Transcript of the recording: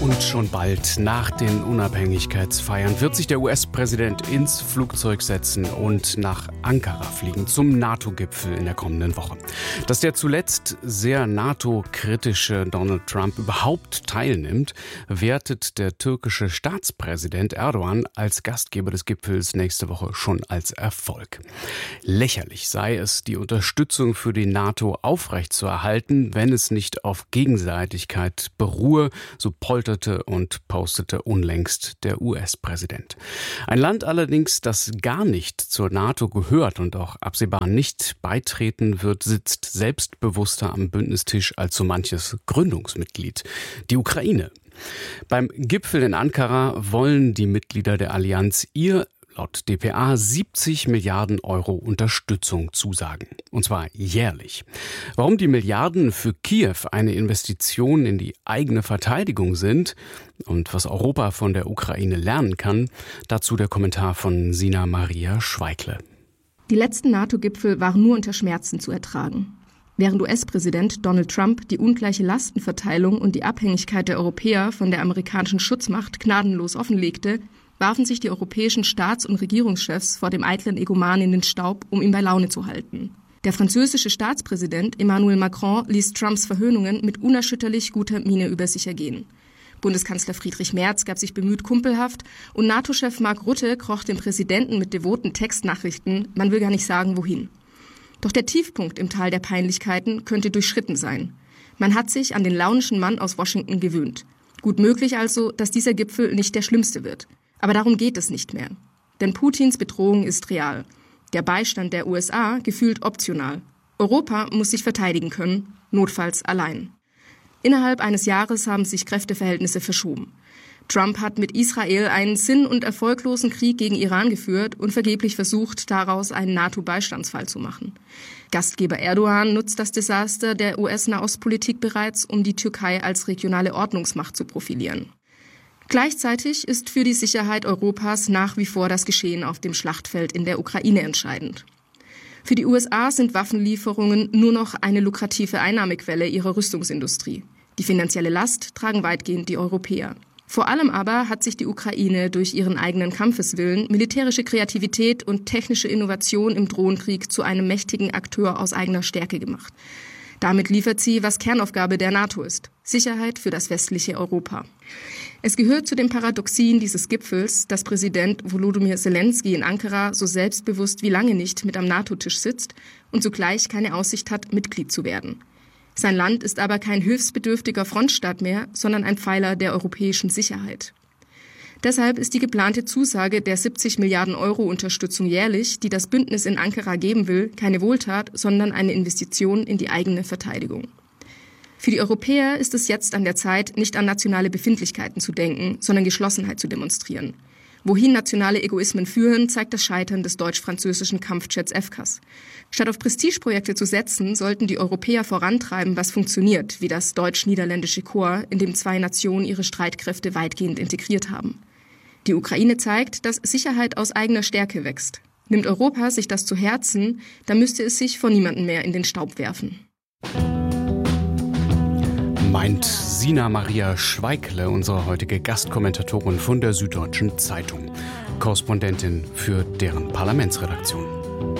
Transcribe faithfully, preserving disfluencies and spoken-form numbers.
Und schon bald nach den Unabhängigkeitsfeiern wird sich der U S-Präsident ins Flugzeug setzen und nach Ankara fliegen zum NATO-Gipfel in der kommenden Woche. Dass der zuletzt sehr NATO-kritische Donald Trump überhaupt teilnimmt, wertet der türkische Staatspräsident Erdogan als Gastgeber des Gipfels nächste Woche schon als Erfolg. Lächerlich sei es, die Unterstützung für die NATO aufrechtzuerhalten, wenn es nicht auf Gegenseitigkeit beruhe, so polterte und postete unlängst der U S-Präsident. Ein Land allerdings, das gar nicht zur NATO gehört und auch absehbar nicht beitreten wird, sitzt selbstbewusster am Bündnistisch als so manches Gründungsmitglied: die Ukraine. Beim Gipfel in Ankara wollen die Mitglieder der Allianz ihr laut D P A siebzig Milliarden Euro Unterstützung zusagen. Und zwar jährlich. Warum die Milliarden für Kiew eine Investition in die eigene Verteidigung sind und was Europa von der Ukraine lernen kann, dazu der Kommentar von Sina Maria Schweikle. Die letzten NATO-Gipfel waren nur unter Schmerzen zu ertragen. Während U S-Präsident Donald Trump die ungleiche Lastenverteilung und die Abhängigkeit der Europäer von der amerikanischen Schutzmacht gnadenlos offenlegte, warfen sich die europäischen Staats- und Regierungschefs vor dem eitlen Egoman in den Staub, um ihn bei Laune zu halten. Der französische Staatspräsident Emmanuel Macron ließ Trumps Verhöhnungen mit unerschütterlich guter Miene über sich ergehen. Bundeskanzler Friedrich Merz gab sich bemüht kumpelhaft und NATO-Chef Mark Rutte kroch dem Präsidenten mit devoten Textnachrichten, man will gar nicht sagen, wohin. Doch der Tiefpunkt im Tal der Peinlichkeiten könnte durchschritten sein. Man hat sich an den launischen Mann aus Washington gewöhnt. Gut möglich also, dass dieser Gipfel nicht der schlimmste wird. Aber darum geht es nicht mehr. Denn Putins Bedrohung ist real. Der Beistand der U S A gefühlt optional. Europa muss sich verteidigen können, notfalls allein. Innerhalb eines Jahres haben sich Kräfteverhältnisse verschoben. Trump hat mit Israel einen sinn- und erfolglosen Krieg gegen Iran geführt und vergeblich versucht, daraus einen NATO-Beistandsfall zu machen. Gastgeber Erdogan nutzt das Desaster der U S-Nahostpolitik bereits, um die Türkei als regionale Ordnungsmacht zu profilieren. Gleichzeitig ist für die Sicherheit Europas nach wie vor das Geschehen auf dem Schlachtfeld in der Ukraine entscheidend. Für die U S A sind Waffenlieferungen nur noch eine lukrative Einnahmequelle ihrer Rüstungsindustrie. Die finanzielle Last tragen weitgehend die Europäer. Vor allem aber hat sich die Ukraine durch ihren eigenen Kampfeswillen, militärische Kreativität und technische Innovation im Drohnenkrieg zu einem mächtigen Akteur aus eigener Stärke gemacht. Damit liefert sie, was Kernaufgabe der NATO ist: Sicherheit für das westliche Europa. Es gehört zu den Paradoxien dieses Gipfels, dass Präsident Volodymyr Zelensky in Ankara so selbstbewusst wie lange nicht mit am NATO-Tisch sitzt und zugleich keine Aussicht hat, Mitglied zu werden. Sein Land ist aber kein hilfsbedürftiger Frontstaat mehr, sondern ein Pfeiler der europäischen Sicherheit. Deshalb ist die geplante Zusage der siebzig Milliarden Euro Unterstützung jährlich, die das Bündnis in Ankara geben will, keine Wohltat, sondern eine Investition in die eigene Verteidigung. Für die Europäer ist es jetzt an der Zeit, nicht an nationale Befindlichkeiten zu denken, sondern Geschlossenheit zu demonstrieren. Wohin nationale Egoismen führen, zeigt das Scheitern des deutsch-französischen Kampfjets F C A S. Statt auf Prestigeprojekte zu setzen, sollten die Europäer vorantreiben, was funktioniert, wie das deutsch-niederländische Korps, in dem zwei Nationen ihre Streitkräfte weitgehend integriert haben. Die Ukraine zeigt, dass Sicherheit aus eigener Stärke wächst. Nimmt Europa sich das zu Herzen, dann müsste es sich vor niemandem mehr in den Staub werfen. Meint Sina Maria Schweikle, unsere heutige Gastkommentatorin von der Süddeutschen Zeitung, Korrespondentin für deren Parlamentsredaktion.